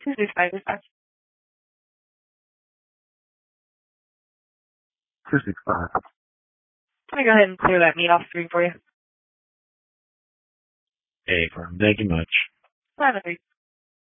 265 dispatch. 265. Let me go ahead and clear that meat off screen for you. Hey, thank you much. 7-3.